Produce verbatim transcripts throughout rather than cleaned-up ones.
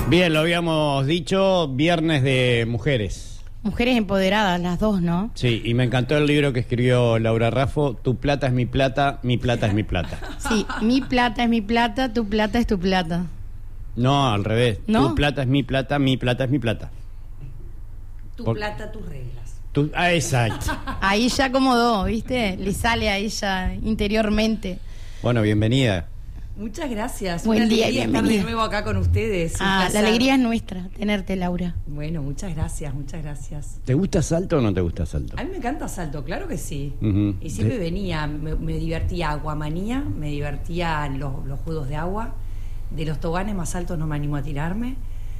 Bien, lo habíamos dicho, viernes de mujeres. Mujeres empoderadas, las dos, ¿no? Sí, y me encantó el libro que escribió Laura Raffo, Tu plata es mi plata, mi plata es mi plata. Sí, mi plata es mi plata, tu plata es tu plata. No, al revés. ¿No? Tu plata es mi plata, mi plata es mi plata. Tu Por... plata, tus reglas. Tu... Ah, exacto. Ahí ya acomodó, ¿viste? Le sale a ella interiormente. Bueno, bienvenida. Muchas gracias. Buen Una día y alegría estar bienvenida. de nuevo acá con ustedes. Un Ah, placer. la alegría es nuestra, tenerte, Laura. Bueno, muchas gracias, muchas gracias. ¿Te gusta Salto o no te gusta Salto? A mí me encanta Salto, claro que sí. Uh-huh. Y siempre Sí. venía, me, me divertía Aguamanía, me divertía los, los juegos de agua. De los toboganes más altos no me animo a tirarme,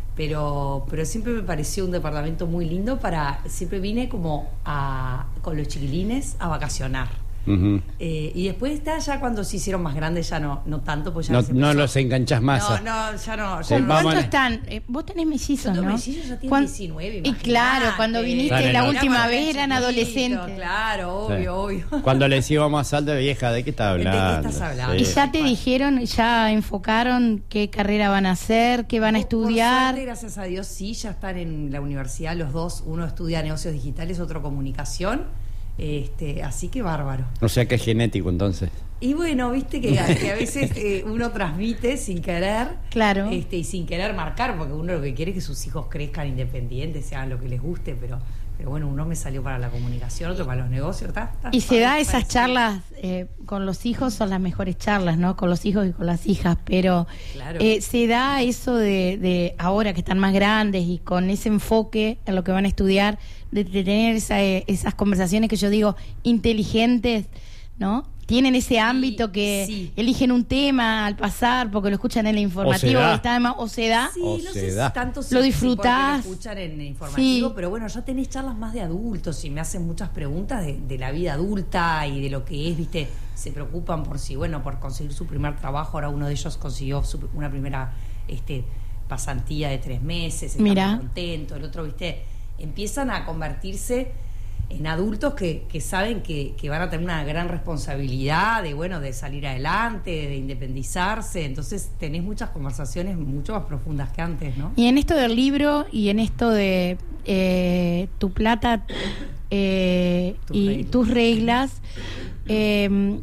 pero, pero siempre me pareció un departamento muy lindo para... Siempre vine como a, con los chiquilines a vacacionar. Uh-huh. Eh, y después está ya cuando se hicieron más grandes, ya no, no tanto, pues ya No, se no empezó- los enganchás más. No, no, ya no. Ya Sí, no. vamos ¿Cuántos a- están? Eh, vos tenés mellizos, Yo tengo ¿no? mellizos, ya tienen ¿Cuán- diecinueve, Y imagínate. claro, cuando viniste Claro, la no. última Era vez cuando eran chiquito, adolescentes. Claro, obvio, Sí. obvio. Cuando les íbamos a Salto, vieja, ¿de qué estás ¿De qué hablando? estás hablando? ¿Y Sí. ya te dijeron, ya enfocaron qué carrera van a hacer, qué van a Por- por estudiar? suerte, gracias a Dios, sí, ya están en la universidad los dos. Uno estudia negocios digitales, otro comunicación. Este, así que bárbaro. O sea que es genético, entonces. Y bueno, viste que, a- que a veces eh, uno transmite sin querer. Claro. Este, y sin querer marcar, porque uno lo que quiere es que sus hijos crezcan independientes, sean lo que les guste, pero, pero bueno, uno me salió para la comunicación, otro para los negocios. Ta, ta, Y se da parece- esas charlas eh, con los hijos, son las mejores charlas, ¿no? Con los hijos y con las hijas, pero Claro. eh, se da eso de, de ahora que están más grandes y con ese enfoque en lo que van a estudiar, de, de tener esa, eh, esas conversaciones que yo digo inteligentes, ¿no? Tienen ese ámbito que sí. eligen un tema al pasar porque lo escuchan en el informativo, da. que está de más- o se da. Sí, O no se sé da. si tanto si- Lo si disfrutás. porque lo escuchan en el informativo, Sí. pero bueno, ya tenés charlas más de adultos y me hacen muchas preguntas de, de la vida adulta y de lo que es, viste, se preocupan por si, bueno, por conseguir su primer trabajo. Ahora uno de ellos consiguió su- una primera este, pasantía de tres meses, está Mirá. muy contento, el otro, viste, empiezan a convertirse en adultos que, que saben que, que van a tener una gran responsabilidad de, bueno, de salir adelante, de independizarse. Entonces tenés muchas conversaciones mucho más profundas que antes, ¿no? Y en esto del libro y en esto de eh, tu plata eh, Tus y reglas. tus reglas, eh,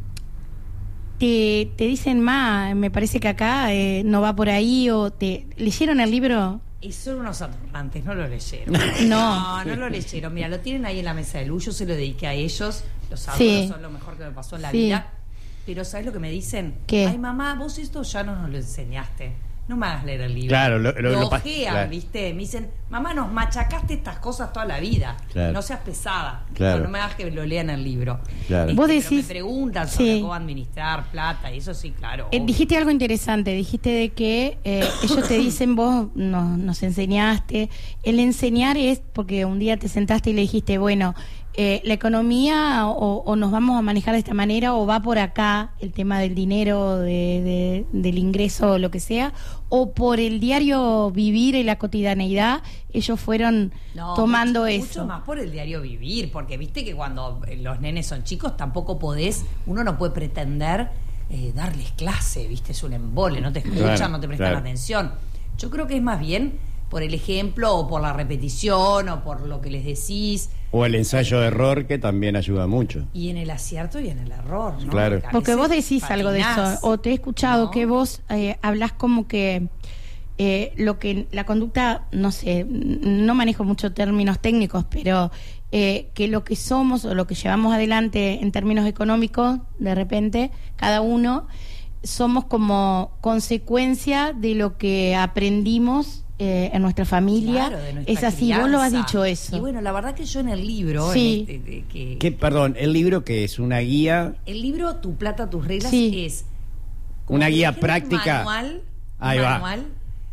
te, te dicen más, me parece que acá eh, no va por ahí, o te leyeron el libro. Y son unos atorrantes, no lo leyeron. No. no, no lo leyeron. Mira, lo tienen ahí en la mesa de luz, yo se lo dediqué a ellos, los adoro, Sí. son lo mejor que me pasó en la Sí. vida. Pero ¿sabes lo que me dicen? ¿Qué? Ay, mamá, vos esto ya no nos lo enseñaste. No me hagas leer el libro. Claro, lo- lo- lo pa- ojean, claro. ¿viste? Me dicen, mamá, nos machacaste estas cosas toda la vida. Claro. No seas pesada. Claro. No, no me hagas que lo lean el libro. Claro. Este, Vos pero decís- me preguntan sobre sí. cómo administrar plata, y eso sí, claro. Eh, obvio. dijiste algo interesante, dijiste de que eh, ellos te dicen, vos nos, nos enseñaste. El enseñar es porque un día te sentaste y le dijiste, bueno, eh, la economía o, o nos vamos a manejar de esta manera o va por acá el tema del dinero, de, de- del ingreso o lo que sea, o por el diario vivir y la cotidianeidad, ellos fueron No, tomando mucho, eso. mucho más por el diario vivir, porque viste que cuando eh, los nenes son chicos tampoco podés, uno no puede pretender eh, darles clase, viste, es un embole, no te escuchan, Claro, no te prestan claro. atención. Yo creo que es más bien por el ejemplo o por la repetición o por lo que les decís, O el ensayo de error, que también ayuda mucho. y en el acierto y en el error, ¿no? Claro. a Porque vos veces decís algo de eso, patinás, o te he escuchado ¿no? que vos eh, hablas como que eh, lo que la conducta, no sé, n- no manejo muchos términos técnicos, pero eh, que lo que somos o lo que llevamos adelante en términos económicos, de repente, cada uno, somos como consecuencia de lo que aprendimos eh, en nuestra familia. Claro, de nuestra Es así, vos lo has crianza. dicho eso. Y bueno, la verdad que yo en el libro, Sí. en este, de- que, ¿Qué, perdón, el libro que es una guía, el libro Tu plata, tus reglas Sí. es una guía un práctica? manual, un Ahí va. manual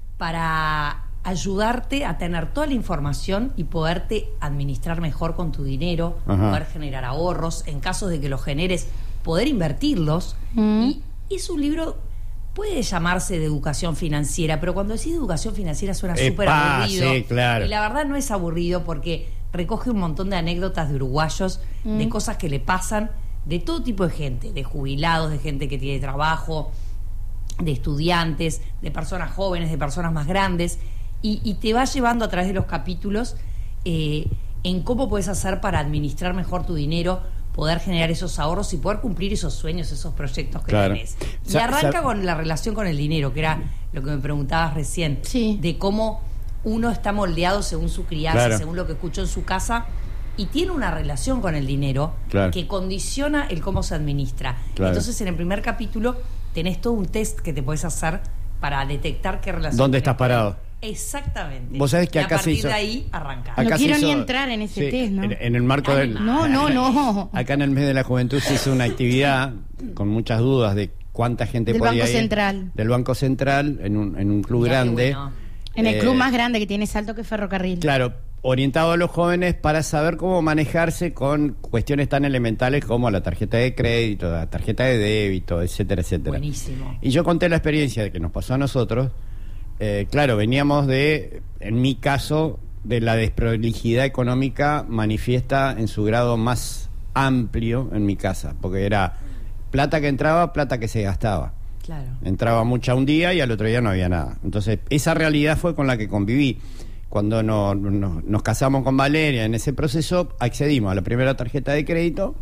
para ayudarte a tener toda la información y poderte administrar mejor con tu dinero, Ajá. poder generar ahorros, en caso de que los generes, poder invertirlos. Mm. Y es un libro, puede llamarse de educación financiera, pero cuando decís educación financiera suena Epa, súper aburrido. sí, claro. Y la verdad no es aburrido porque recoge un montón de anécdotas de uruguayos, Mm. de cosas que le pasan, de todo tipo de gente, de jubilados, de gente que tiene trabajo, de estudiantes, de personas jóvenes, de personas más grandes. y, y te va llevando a través de los capítulos eh, en cómo puedes hacer para administrar mejor tu dinero, poder generar esos ahorros y poder cumplir esos sueños, esos proyectos que claro. tenés. Y Sa- arranca sa- con la relación con el dinero, que era lo que me preguntabas recién, Sí. de cómo uno está moldeado según su crianza, Claro. según lo que escuchó en su casa, y tiene una relación con el dinero Claro. que condiciona el cómo se administra. Claro. Entonces, en el primer capítulo tenés todo un test que te puedes hacer para detectar qué relación ¿Dónde tenés estás con- parado? Exactamente. Vos sabés que Y acá a se partir hizo- de ahí arrancar. No Acá se quiero hizo- ni entrar en ese sí, test, ¿no? En, en el marco del... No, no, no. Acá en el mes de la juventud se hizo una actividad con muchas dudas de cuánta gente Del podía Banco ir. Central. Del Banco Central, en un, en un club Mirá qué grande. bueno. En el Eh, club más grande que tiene Salto, que Ferrocarril. Claro, orientado a los jóvenes para saber cómo manejarse con cuestiones tan elementales como la tarjeta de crédito, la tarjeta de débito, etcétera, etcétera. Buenísimo. Y yo conté la experiencia de que nos pasó a nosotros. Eh, claro, veníamos de, en mi caso, de la desprolijidad económica manifiesta en su grado más amplio en mi casa, porque era plata que entraba, plata que se gastaba. Claro. Entraba mucha un día y al otro día no había nada. Entonces, esa realidad fue con la que conviví. Cuando no- no- nos casamos con Valeria, en ese proceso, accedimos a la primera tarjeta de crédito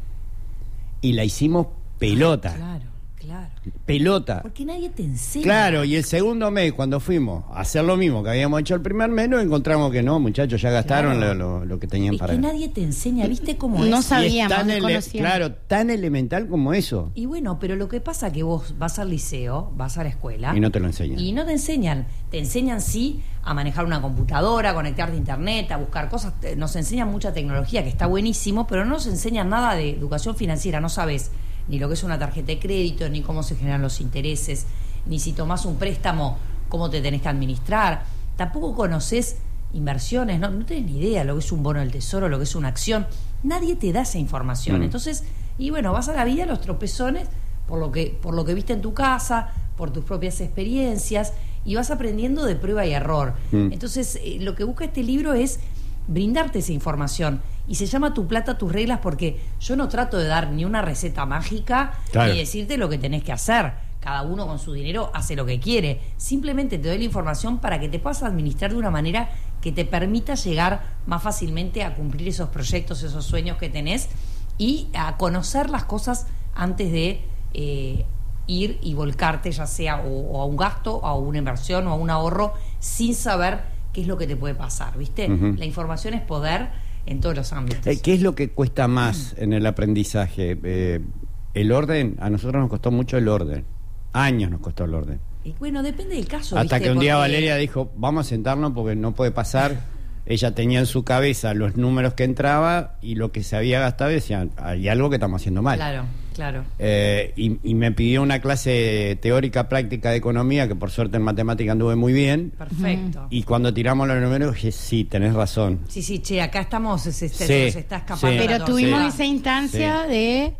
y la hicimos pelota. Claro, claro. Pelota. Porque nadie te enseña. Claro, y el segundo mes, cuando fuimos a hacer lo mismo que habíamos hecho el primer mes, nos encontramos que no, muchachos, ya gastaron Claro. lo, lo- lo que tenían Es para... que nadie te enseña, ¿viste cómo No es? sabe- Y es sabíamos, tan no ele- conocíamos. Claro, tan elemental como eso. Y bueno, pero lo que pasa es que vos vas al liceo, vas a la escuela... Y no te lo enseñan. Y no te enseñan. Te enseñan, sí, a manejar una computadora, a conectarte a internet, a buscar cosas. Te- Nos enseñan mucha tecnología, que está buenísimo, pero no nos enseñan nada de educación financiera. No sabes ni lo que es una tarjeta de crédito, ni cómo se generan los intereses, ni si tomás un préstamo, cómo te tenés que administrar. Tampoco conoces inversiones, no, no tenés ni idea lo que es un bono del tesoro, lo que es una acción. Nadie te da esa información. Mm. Entonces, y bueno, vas a la vida a los tropezones por lo que por lo que viste en tu casa, por tus propias experiencias, y vas aprendiendo de prueba y error. Mm. Entonces, eh, lo que busca este libro es brindarte esa información, y se llama Tu plata, tus reglas, porque yo no trato de dar ni una receta mágica, Claro. ni decirte lo que tenés que hacer. Cada uno con su dinero hace lo que quiere. Simplemente te doy la información para que te puedas administrar de una manera que te permita llegar más fácilmente a cumplir esos proyectos, esos sueños que tenés, y a conocer las cosas antes de eh, ir y volcarte, ya sea o, o a un gasto, o a una inversión, o a un ahorro, sin saber qué es lo que te puede pasar, ¿viste? Ujú. La información es poder en todos los ámbitos. Eh, ¿Qué es lo que cuesta más en el aprendizaje? Eh, el orden, a nosotros nos costó mucho el orden. Años nos costó el orden. Y bueno, depende del caso. Hasta ¿viste? que un día Porque- Valeria dijo, vamos a sentarnos porque no puede pasar. Ella tenía en su cabeza los números que entraba y lo que se había gastado y decían, hay algo que estamos haciendo mal. Claro, claro. Eh, y, y me pidió una clase teórica práctica de economía, que por suerte en matemática anduve muy bien. Perfecto. Y cuando tiramos los números dije, sí, tenés razón. Sí, sí, che, acá estamos, se, se- Sí, se está escapando. sí. la Pero tuvimos torcida. esa instancia Sí. de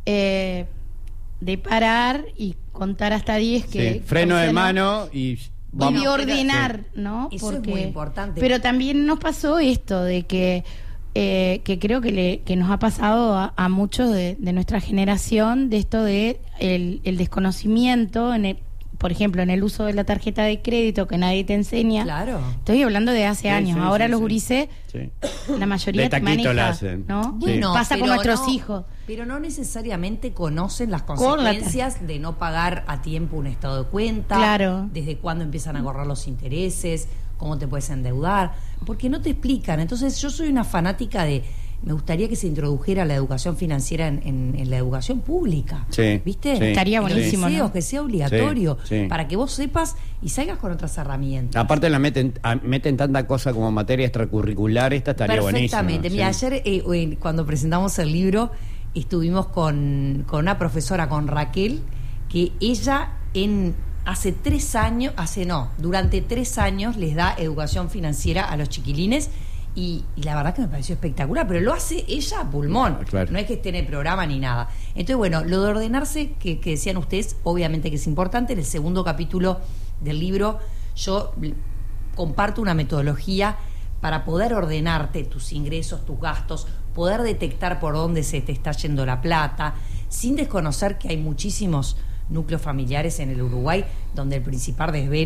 eh, de parar y contar hasta diez que Sí, freno de funcionó. mano y Bueno, y pero- ordenar, ¿no? Eso es muy importante. Pero también nos pasó esto de que eh, que creo que le que nos ha pasado a, a muchos de, de nuestra generación, de esto de el, el desconocimiento en el, por ejemplo, en el uso de la tarjeta de crédito, que nadie te enseña. Claro. Estoy hablando de hace Sí, años. sí, Ahora sí, los sí. gurises, Sí. la mayoría De te taquito maneja, la hacen. ¿no? Sí. Bueno, Pasa con pero nuestros no- hijos. Pero no necesariamente conocen las Con la consecuencias de no pagar a tiempo un estado de cuenta, Claro. desde cuándo empiezan a correr los intereses, cómo te puedes endeudar, porque no te explican. Entonces yo soy una fanática de, me gustaría que se introdujera la educación financiera en, en- en la educación pública, Sí, ¿viste? sí. Estaría En los buenísimo, liceos, ¿no? que sea obligatorio, Sí, sí. para que vos sepas y salgas con otras herramientas. Aparte la meten, a- meten tanta cosa como materia extracurricular, esta estaría buenísima. Perfectamente. Mira, Sí. ayer eh, eh, cuando presentamos el libro estuvimos con, con una profesora, con Raquel, que ella en hace tres años, hace no, durante tres años les da educación financiera a los chiquilines. Y, y la verdad que me pareció espectacular, pero lo hace ella a pulmón, Claro. no es que esté en el programa ni nada. Entonces, bueno, lo de ordenarse que, que decían ustedes, obviamente que es importante. En el segundo capítulo del libro yo l- comparto una metodología para poder ordenarte tus ingresos, tus gastos, poder detectar por dónde se te está yendo la plata, sin desconocer que hay muchísimos núcleos familiares en el Uruguay donde el principal desvelo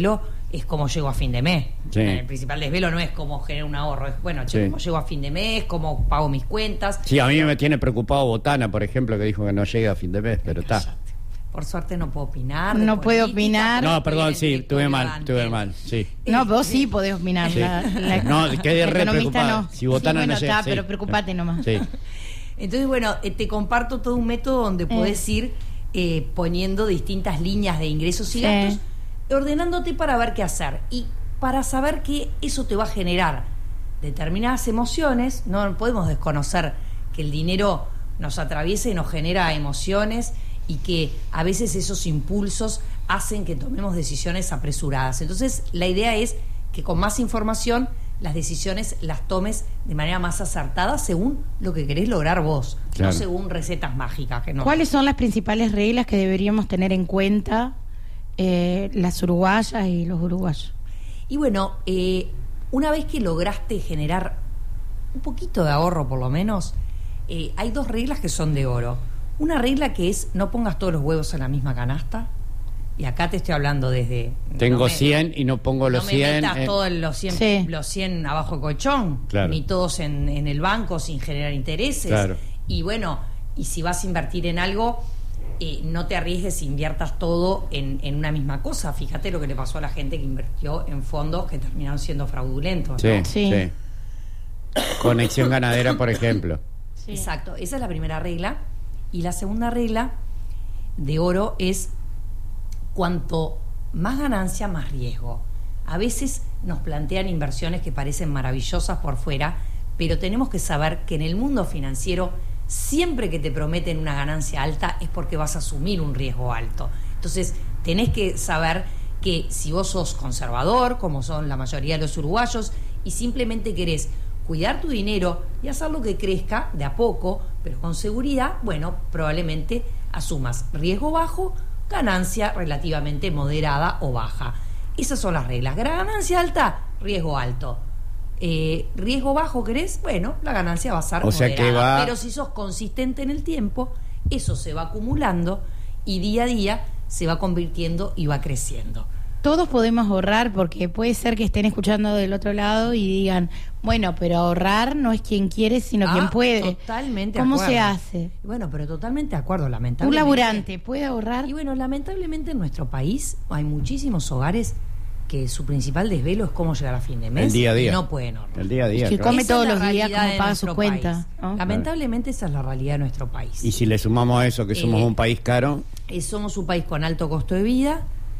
es cómo llego a fin de mes. Sí. El principal desvelo no es cómo generar un ahorro, es bueno, che, Sí. cómo llego a fin de mes, cómo pago mis cuentas. Sí, a mí me tiene preocupado Botana, por ejemplo, que dijo que no llega a fin de mes, pero está. Cállate. Por suerte no puedo opinar. de No puedo política, opinar. porque No, perdón, estoy en sí, el tuve mal, directorio tuve de mal, Antel. sí. No, vos sí podés opinar. Sí. La, la- No, quedé la re economista preocupada. no. Si Botana Sí, no bueno, llega, está, sí. pero preocupate nomás. Sí. Entonces, bueno, eh, te comparto todo un método donde podés ir eh, poniendo distintas líneas de ingresos y Sí. gastos, ordenándote para ver qué hacer y para saber que eso te va a generar determinadas emociones. No podemos desconocer que el dinero nos atraviesa y nos genera emociones y que a veces esos impulsos hacen que tomemos decisiones apresuradas. Entonces, la idea es que con más información las decisiones las tomes de manera más acertada según lo que querés lograr vos, Claro. no según recetas mágicas. Que no. ¿Cuáles son las principales reglas que deberíamos tener en cuenta eh, las uruguayas y los uruguayos? Y bueno, eh, una vez que lograste generar un poquito de ahorro por lo menos, eh, hay dos reglas que son de oro. Una regla que es no pongas todos los huevos en la misma canasta. Y acá te estoy hablando desde... Tengo no me- cien y no pongo los no me cien. metas eh, todos los cien, Sí. los cien abajo del colchón, Claro. ni todos en, en el banco sin generar intereses. Claro. Y bueno, y si vas a invertir en algo, eh, no te arriesgues, inviertas todo en, en una misma cosa. Fíjate lo que le pasó a la gente que invirtió en fondos que terminaron siendo fraudulentos, Sí, ¿no? Sí. sí. Conexión ganadera, por ejemplo. Sí. Exacto, esa es la primera regla. Y la segunda regla de oro es cuanto más ganancia, más riesgo. A veces nos plantean inversiones que parecen maravillosas por fuera, pero tenemos que saber que en el mundo financiero siempre que te prometen una ganancia alta es porque vas a asumir un riesgo alto. Entonces, tenés que saber que si vos sos conservador, como son la mayoría de los uruguayos, y simplemente querés cuidar tu dinero y hacerlo que crezca de a poco, pero con seguridad, bueno, probablemente asumas riesgo bajo, ganancia relativamente moderada o baja. Esas son las reglas. Ganancia alta, riesgo alto. Eh, riesgo bajo, ¿querés? Bueno, la ganancia va a ser O sea moderada. que va- Pero si sos consistente en el tiempo, eso se va acumulando y día a día se va convirtiendo y va creciendo. Todos podemos ahorrar, porque puede ser que estén escuchando del otro lado y digan, bueno, pero ahorrar no es quien quiere, sino Ah, quien puede. Totalmente. ¿Cómo de acuerdo. se hace? Bueno, pero totalmente de acuerdo, lamentablemente. Un laburante puede ahorrar. Y bueno, lamentablemente en nuestro país hay muchísimos hogares que su principal desvelo es cómo llegar a fin de mes. El día a día. Y no pueden ahorrar. El día a día. Que claro. come Esa todos es la los días, realidad cómo de paga nuestro su cuenta, país. ¿no? Lamentablemente esa es la realidad de nuestro país. Y si le sumamos a eso que somos Eh, un país caro, Eh, somos un país con alto costo de vida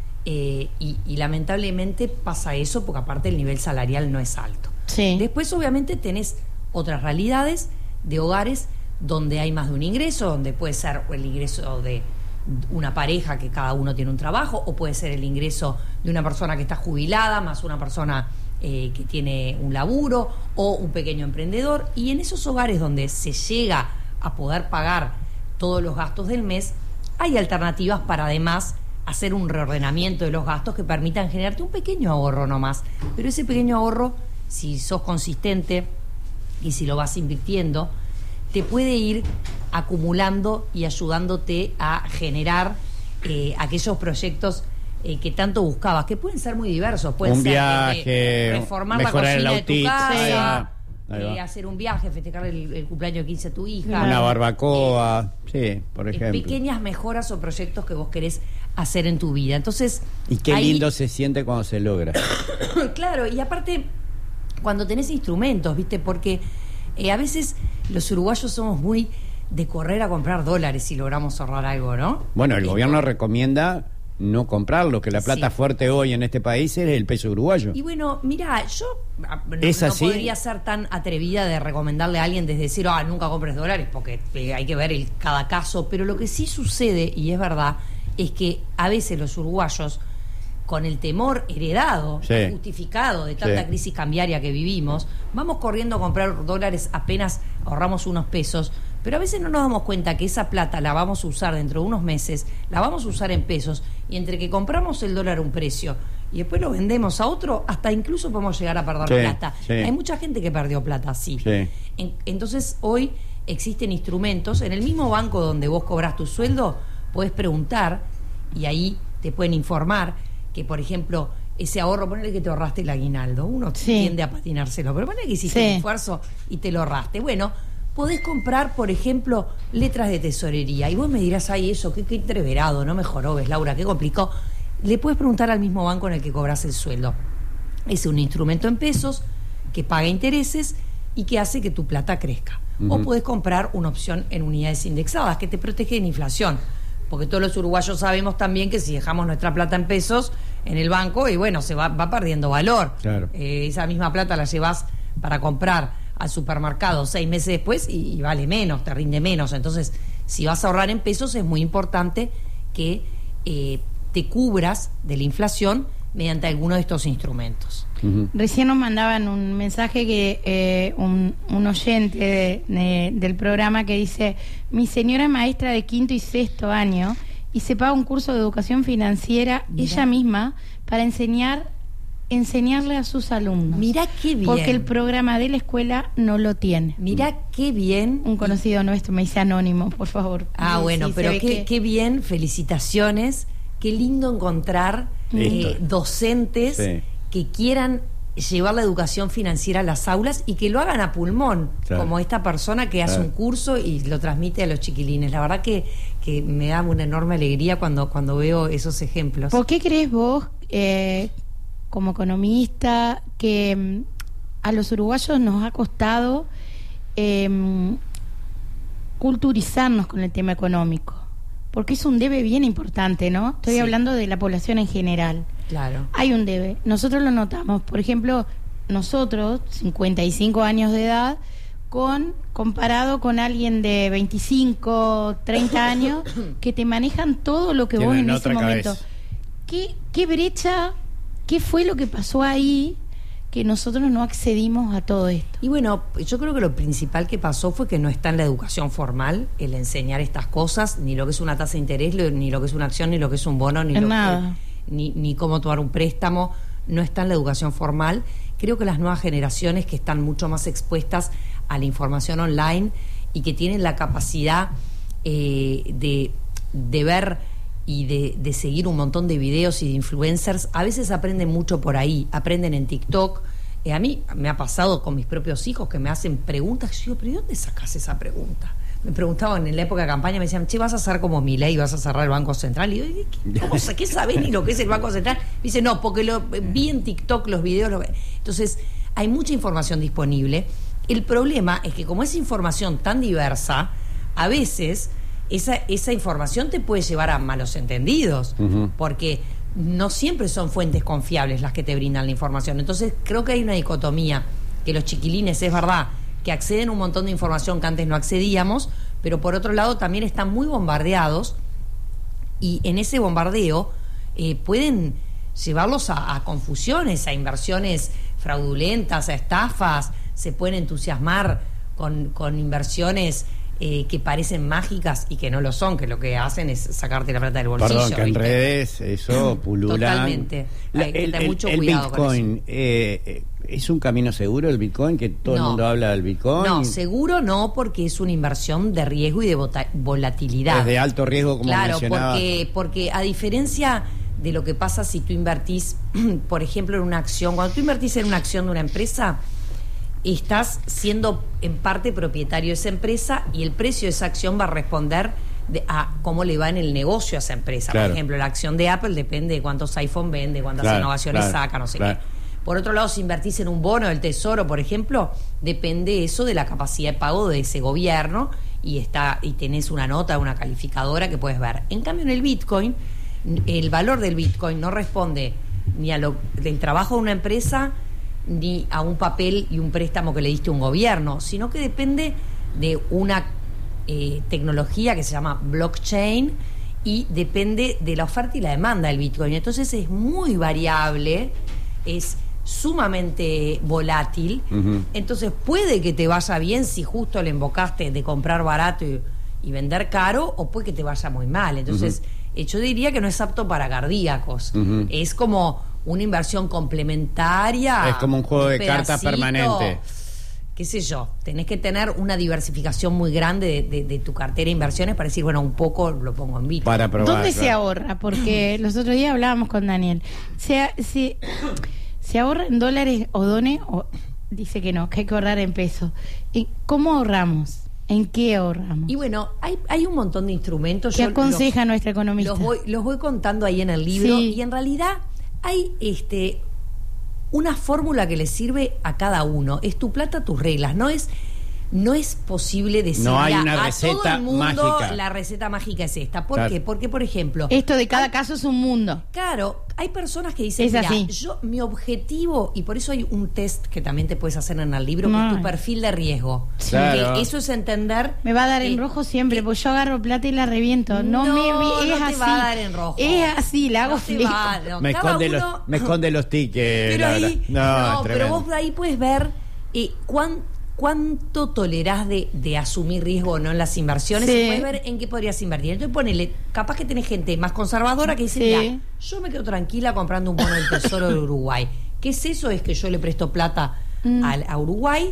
eh, y, y lamentablemente pasa eso porque aparte el nivel salarial no es alto. Sí. Después obviamente tenés otras realidades de hogares donde hay más de un ingreso, donde puede ser el ingreso de una pareja que cada uno tiene un trabajo, o puede ser el ingreso de una persona que está jubilada más una persona eh, que tiene un laburo o un pequeño emprendedor. Y en esos hogares donde se llega a poder pagar todos los gastos del mes, hay alternativas para además hacer un reordenamiento de los gastos que permitan generarte un pequeño ahorro nomás. Pero ese pequeño ahorro, si sos consistente y si lo vas invirtiendo, te puede ir acumulando y ayudándote a generar eh, aquellos proyectos eh, que tanto buscabas, que pueden ser muy diversos. Pueden Un ser viaje, desde reformar la mejorar el cocina de tu autito, casa, ahí va, ahí eh, va. hacer un viaje, festejar el, el cumpleaños de quince a tu hija. una barbacoa, sí, por Eh, ejemplo. pequeñas mejoras o proyectos que vos querés hacer en tu vida. Entonces, Y qué ahí- lindo se siente cuando se logra. Claro, y aparte, cuando tenés instrumentos, ¿viste? Porque eh, a veces los uruguayos somos muy de correr a comprar dólares si logramos ahorrar algo, ¿no? Bueno, el Y gobierno por- recomienda no comprarlo, que la plata Sí. fuerte hoy en este país es el peso uruguayo. Y bueno, mira, yo ah, no, ¿Es no así? podría ser tan atrevida de recomendarle a alguien desde decir, ah, nunca compres dólares, porque eh, hay que ver el, cada caso. Pero lo que sí sucede, y es verdad, es que a veces los uruguayos, con el temor heredado, Sí. justificado de tanta Sí. crisis cambiaria que vivimos, vamos corriendo a comprar dólares apenas ahorramos unos pesos. Pero a veces no nos damos cuenta que esa plata la vamos a usar dentro de unos meses, la vamos a usar en pesos, y entre que compramos el dólar a un precio y después lo vendemos a otro, hasta incluso podemos llegar a perder Sí, plata. sí. Hay mucha gente que perdió plata así. Sí. En- entonces hoy existen instrumentos, en el mismo banco donde vos cobras tu sueldo, podés preguntar y ahí te pueden informar que, por ejemplo, ese ahorro, ponele que te ahorraste el aguinaldo, uno sí. tiende a patinárselo, pero ponele que hiciste sí. un esfuerzo y te lo ahorraste. Bueno, podés comprar, por ejemplo, letras de tesorería, y vos me dirás, ay, eso, qué, qué entreverado, no me jorobes, Laura, qué complicado. Le puedes preguntar al mismo banco en el que cobras el sueldo. Es un instrumento en pesos que paga intereses y que hace que tu plata crezca. Uh-huh. O podés comprar una opción en unidades indexadas que te protege de la inflación, porque todos los uruguayos sabemos también que si dejamos nuestra plata en pesos en el banco, y bueno, se va, va perdiendo valor. Claro. Eh, esa misma plata la llevas para comprar al supermercado seis meses después y, y vale menos, te rinde menos. Entonces, si vas a ahorrar en pesos, es muy importante que eh, te cubras de la inflación mediante alguno de estos instrumentos. Uh-huh. Recién nos mandaban un mensaje que eh, un, un oyente de, de, del programa que dice: mi señora es maestra de quinto y sexto año y se paga un curso de educación financiera Mirá. ella misma para enseñar enseñarle a sus alumnos. Mirá qué bien. Porque el programa de la escuela no lo tiene. Mirá qué bien. Un conocido nuestro me dice anónimo, por favor. Ah, sí, bueno, sí, pero qué, que... qué bien, felicitaciones. Qué lindo encontrar eh, docentes sí. que quieran llevar la educación financiera a las aulas y que lo hagan a pulmón, claro. como esta persona que hace claro. un curso y lo transmite a los chiquilines. La verdad que, que me da una enorme alegría cuando, cuando veo esos ejemplos. ¿Por qué crees vos, eh, como economista, que mm, a los uruguayos nos ha costado eh, culturizarnos con el tema económico? Porque es un debe bien importante, ¿no? Estoy sí. hablando de la población en general. Claro. Hay un debe. Nosotros lo notamos. Por ejemplo, nosotros, cincuenta y cinco años de edad, con comparado con alguien de veinticinco, treinta años, que te manejan todo lo que Tienen vos en ese momento. Cabeza. ¿Qué, ¿Qué brecha, qué fue lo que pasó ahí que nosotros no accedimos a todo esto? Y bueno, yo creo que lo principal que pasó fue que no está en la educación formal el enseñar estas cosas, ni lo que es una tasa de interés, ni lo que es una acción, ni lo que es un bono, ni lo nada. Que, ni, ni cómo tomar un préstamo, no está en la educación formal. Creo que las nuevas generaciones que están mucho más expuestas a la información online y que tienen la capacidad eh, de, de ver y de, de seguir un montón de videos y de influencers, a veces aprenden mucho por ahí, aprenden en TikTok. Eh, a mí me ha pasado con mis propios hijos que me hacen preguntas, yo digo, pero ¿de dónde sacás esa pregunta? Me preguntaban en la época de campaña, me decían, che, vas a hacer como Milei, vas a cerrar el Banco Central. Y yo, ¿qué, cómo, ¿qué sabés ni lo que es el Banco Central? Me dice, no, porque lo vi en TikTok los videos. Lo... Entonces, hay mucha información disponible. El problema es que como es información tan diversa, a veces esa, esa información te puede llevar a malos entendidos, uh-huh. porque no siempre son fuentes confiables las que te brindan la información. Entonces, creo que hay una dicotomía, que los chiquilines, es verdad, que acceden a un montón de información que antes no accedíamos, pero por otro lado también están muy bombardeados y en ese bombardeo eh, pueden llevarlos a, a confusiones, a inversiones fraudulentas, a estafas, se pueden entusiasmar con, con inversiones eh, que parecen mágicas y que no lo son, que lo que hacen es sacarte la plata del bolsillo. Perdón, que en ¿viste? redes eso pululan. Totalmente. La, hay que el, tener mucho el, cuidado el Bitcoin, con eso. Eh, eh, ¿es un camino seguro el Bitcoin? Que todo no, el mundo habla del Bitcoin. No, seguro no, porque es una inversión de riesgo y de vota- volatilidad. Es de alto riesgo, como claro, mencionaba. porque, porque a diferencia de lo que pasa si tú invertís, por ejemplo, en una acción, cuando tú invertís en una acción de una empresa, estás siendo en parte propietario de esa empresa y el precio de esa acción va a responder de, a cómo le va en el negocio a esa empresa. Claro. Por ejemplo, la acción de Apple depende de cuántos iPhone vende, cuántas claro, innovaciones claro, saca, no sé claro. qué. Por otro lado, si invertís en un bono del Tesoro, por ejemplo, depende eso de la capacidad de pago de ese gobierno y está y tenés una nota, una calificadora que puedes ver. En cambio, en el Bitcoin, el valor del Bitcoin no responde ni a lo del trabajo de una empresa ni a un papel y un préstamo que le diste a un gobierno, sino que depende de una eh, tecnología que se llama blockchain y depende de la oferta y la demanda del Bitcoin. Entonces es muy variable, es sumamente volátil, uh-huh. entonces puede que te vaya bien si justo le invocaste de comprar barato y, y vender caro, o puede que te vaya muy mal. Entonces uh-huh. yo diría que no es apto para cardíacos, uh-huh. es como una inversión complementaria. Es como un juego de, de cartas permanente. qué sé yo, tenés que tener una diversificación muy grande de, de, de tu cartera de inversiones para decir, bueno, un poco lo pongo en Bitcoin. Para probar, ¿Dónde claro. se ahorra? Porque los otros días hablábamos con Daniel. ¿Se, se, se ahorra en dólares o dones? O dice que no, que hay que ahorrar en pesos. ¿Y cómo ahorramos? ¿En qué ahorramos? Y bueno, hay, hay un montón de instrumentos. ¿Qué Yo aconseja los, nuestra economista? Los voy, los voy contando ahí en el libro. Sí. Y en realidad hay este una fórmula que le sirve a cada uno. Es tu plata, tus reglas. No es, no es posible decir No hay a, una a receta todo el mundo mágica. la receta mágica es esta. ¿Por Claro. qué? Porque, por ejemplo, Esto de cada hay- caso es un mundo. Claro, hay personas que dicen, Es mira, así. yo, mi objetivo, y por eso hay un test que también te puedes hacer en el libro, que es Ay. tu perfil de riesgo. Claro. Que eso es entender... Me va a dar en que- rojo siempre, que- porque yo agarro plata y la reviento. No, No, me vi- es no te así. va a dar en rojo. Es así, la hago No te flip. va, no. Me Cada esconde, uno- los, me esconde los tickets. Pero la ahí, verdad. no, No, es pero tremendo. vos ahí puedes ver eh, cuán, cuánto tolerás de, de asumir riesgo o no en las inversiones, Sí. y puedes ver en qué podrías invertir. Entonces ponele, capaz que tenés gente más conservadora que dice, Sí. mira, yo me quedo tranquila comprando un bono del Tesoro de Uruguay. ¿Qué es eso? Es que yo le presto plata Mm. al- a Uruguay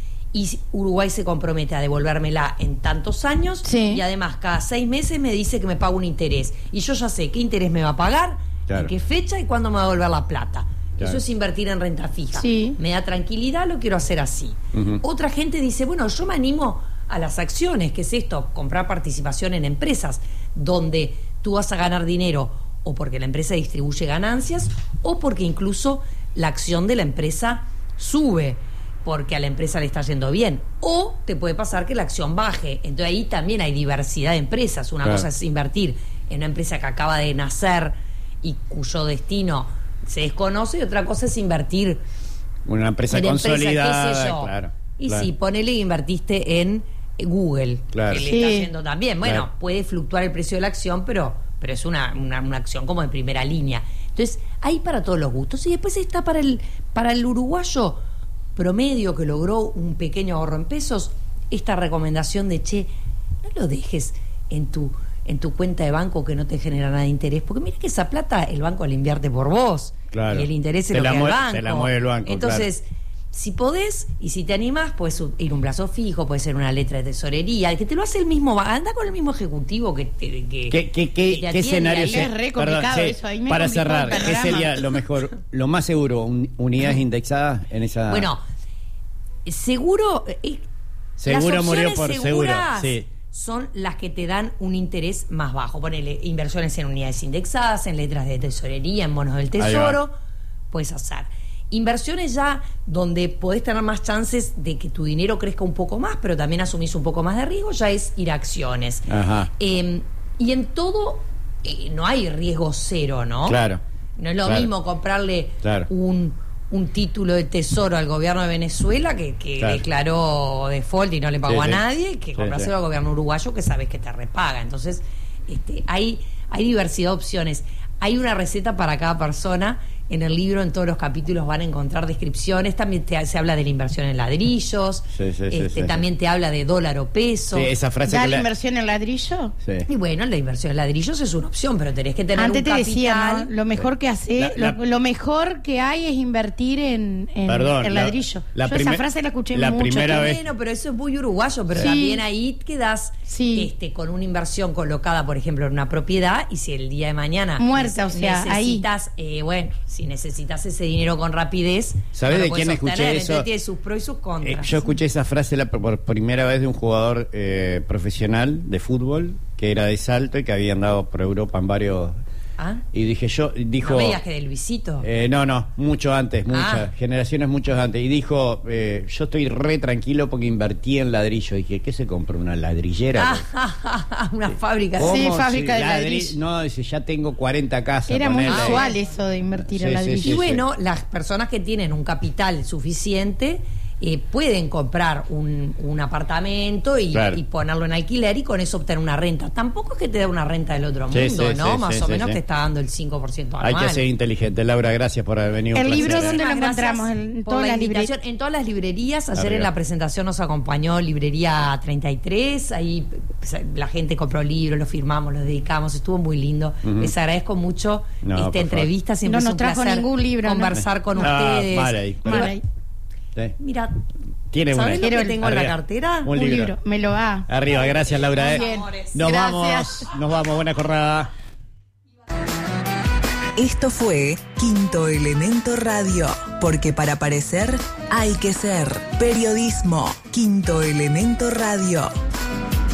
y si Uruguay se compromete a devolvérmela en tantos años, Sí. y además cada seis meses me dice que me paga un interés. Y yo ya sé qué interés me va a pagar, Claro. en qué fecha y cuándo me va a devolver la plata. Claro. Eso es invertir en renta fija. Sí. Me da tranquilidad, lo quiero hacer así. Ujú. Otra gente dice, bueno, yo me animo a las acciones, que es esto, comprar participación en empresas, donde tú vas a ganar dinero o porque la empresa distribuye ganancias o porque incluso la acción de la empresa sube porque a la empresa le está yendo bien, o te puede pasar que la acción baje. Entonces ahí también hay diversidad de empresas. Una Claro. cosa es invertir en una empresa que acaba de nacer y cuyo destino se desconoce, y otra cosa es invertir Una empresa en empresa, consolidada. qué sé yo. Claro, y claro. si ponele que invertiste en Google, Claro. que le Sí. está yendo también. Bueno, Claro. puede fluctuar el precio de la acción, pero, pero es una, una, una acción como de primera línea. Entonces, hay para todos los gustos. Y después está para el, para el uruguayo promedio que logró un pequeño ahorro en pesos, esta recomendación de, che, no lo dejes en tu en tu cuenta de banco que no te genera nada de interés, porque mira que esa plata el banco la invierte por vos. Claro. Y el interés Te es lo la que da el mue- banco. te la mueve el banco, Entonces, si podés y si te animás, puedes ir un plazo fijo, puede ser una letra de tesorería, que te lo hace el mismo, anda con el mismo ejecutivo que te, que, ¿Qué, qué, que qué, te qué atiende escenario ahí. se- Es re complicado sí, eso, ahí me para complicó cerrar, el ¿qué panorama. sería lo mejor, lo más seguro? Un- ¿Unidades indexadas en esa...? Bueno, seguro... eh, Seguro las murió opciones por seguro, seguras sí. son las que te dan un interés más bajo. Ponele inversiones en unidades indexadas, en letras de tesorería, en bonos del Ahí va. tesoro, puedes hacer. Inversiones ya donde podés tener más chances de que tu dinero crezca un poco más, pero también asumís un poco más de riesgo, ya es ir a acciones. Ajá. Eh, y en todo eh, no hay riesgo cero, ¿no? Claro. No es lo Claro. mismo comprarle Claro. un, un título de tesoro al gobierno de Venezuela que, que Claro. declaró default y no le pagó Sí, a sí. nadie, que Sí, comprárselo sí. al gobierno uruguayo que sabes que te repaga. Entonces, este, hay, hay diversidad de opciones. Hay una receta para cada persona. En el libro, en todos los capítulos, van a encontrar descripciones. También te- se habla de la inversión en ladrillos. Sí, sí, sí, este, sí, también sí. te habla de dólar o peso. Sí, esa frase ¿Da que la la- inversión en ladrillo? Sí. Y bueno, la inversión en ladrillos es una opción, pero tenés que tener Antes un te capital. decía, ¿no? Lo mejor que hace, La- la- lo, lo mejor que hay es invertir en, en, Perdón, en la- ladrillo. la Yo esa primer- frase la escuché la mucho. primera vez- Bueno, pero eso es muy uruguayo, pero Sí. también ahí quedás Sí. este, con una inversión colocada, por ejemplo, en una propiedad, y si el día de mañana Muerta, nece- o sea, necesitas, eh, bueno, si necesitas ese dinero con rapidez, ¿Sabés no lo de podés quién escuché sostener. eso? Entonces tiene sus pros y sus Eh, contras. yo escuché esa frase la, por primera vez de un jugador eh, profesional de fútbol que era de Salto y que había andado por Europa en varios... ¿Ah? Y dije yo, dijo... No me digas que de Luisito. Eh, no, no, mucho antes, muchas Ah. generaciones muchos antes. Y dijo, eh, yo estoy re tranquilo porque invertí en ladrillo. Dije, ¿qué se compró? ¿Una ladrillera? Ah, una fábrica. ¿Cómo? Sí, fábrica de ladri- ladrillo. No, dice, ya tengo cuarenta casas. Era muy ponele. usual eso de invertir Sí, en sí, ladrillo. sí, Y bueno, las personas que tienen un capital suficiente eh, pueden comprar un, un apartamento y, Claro. y ponerlo en alquiler y con eso obtener una renta. Tampoco es que te dé una renta del otro Sí, mundo, sí, ¿no? sí, Más sí, o sí, menos sí. te está dando el cinco por ciento Hay anual. que ser inteligente. Laura, gracias por haber venido. un El libro, placer. ¿dónde lo Muchísimas encontramos? gracias En por todas la las librerías. invitación. En todas las librerías. Ayer Arriba. en la presentación nos acompañó Librería treinta y tres. Ahí pues, la gente compró libros, los firmamos, los dedicamos. Estuvo muy lindo. Ujú. Les agradezco mucho No, esta por favor. entrevista. Siempre No es nos un trajo placer ningún libro, ¿no? conversar con Ah, ustedes. mal ahí, Mal ahí. Sí. Mira, Tiene una. ¿sabés lo Quiero que el- tengo en la arriba. cartera? Un Un libro. libro. Me lo va. Arriba, gracias Laura. eh. Bien. Nos Gracias. vamos, nos vamos, buena jornada. Esto fue Quinto Elemento Radio, porque para parecer hay que ser. Periodismo. Quinto Elemento Radio.